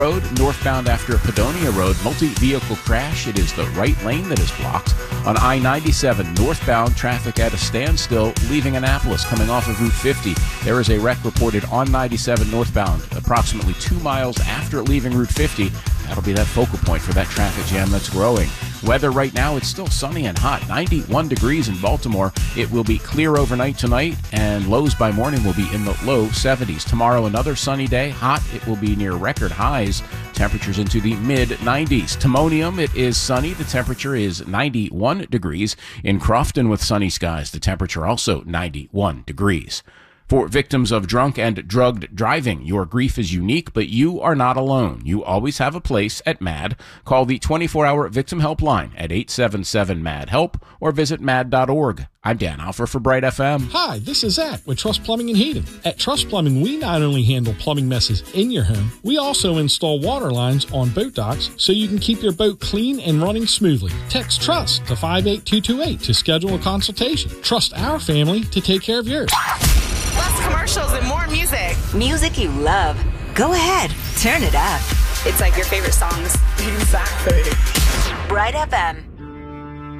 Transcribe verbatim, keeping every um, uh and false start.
Road, northbound after Padonia Road, multi-vehicle crash. It is the right lane that is blocked. On I ninety-seven, northbound, traffic at a standstill, leaving Annapolis, coming off of Route fifty. There is a wreck reported on ninety-seven northbound, approximately two miles after leaving Route fifty. That'll be that focal point for that traffic jam that's growing. Weather right now, it's still sunny and hot, ninety-one degrees in Baltimore. It will be clear overnight tonight, and lows by morning will be in the low seventies. Tomorrow, another sunny day, hot. It will be near record highs. Temperatures into the mid nineties. Timonium, it is sunny. The temperature is ninety-one degrees. In Crofton with sunny skies, the temperature also ninety-one degrees. For victims of drunk and drugged driving, your grief is unique, but you are not alone. You always have a place at MAD. Call the twenty-four hour victim helpline at eight seven seven MAD HELP or visit mad dot org. I'm Dan Alfer for Bright F M. Hi, this is Zach with Trust Plumbing and Heating. At Trust Plumbing, we not only handle plumbing messes in your home, we also install water lines on boat docks so you can keep your boat clean and running smoothly. Text TRUST to five eight two two eight to schedule a consultation. Trust our family to take care of yours. Less commercials and more music. Music you love. Go ahead, turn it up. It's like your favorite songs. Exactly. Bright F M.